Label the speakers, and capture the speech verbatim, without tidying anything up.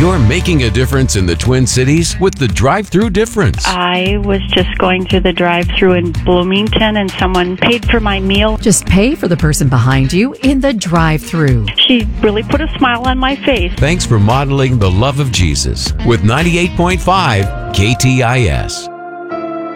Speaker 1: You're making a difference in the Twin Cities with the drive-through difference.
Speaker 2: I was just going through the drive-through in Bloomington and someone paid for my meal.
Speaker 3: Just pay for the person behind you in the drive-through.
Speaker 2: She really put a smile on my face.
Speaker 1: Thanks for modeling the love of Jesus with ninety-eight point five K T I S.